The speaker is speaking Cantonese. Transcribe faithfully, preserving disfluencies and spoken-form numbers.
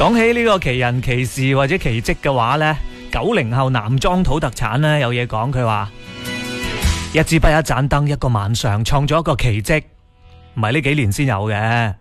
講起呢個奇人奇事或者奇蹟嘅話呢，九零後男裝土特產呢有嘢講，佢話一支筆一盞燈一個晚上創咗一個奇蹟，唔係呢幾年先有嘅。